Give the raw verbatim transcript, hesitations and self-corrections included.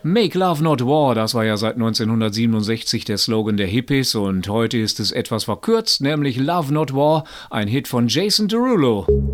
Make Love Not War, das war ja seit neunzehnhundertsiebenundsechzig der Slogan der Hippies und heute ist es etwas verkürzt, nämlich Love Not War, ein Hit von Jason Derulo.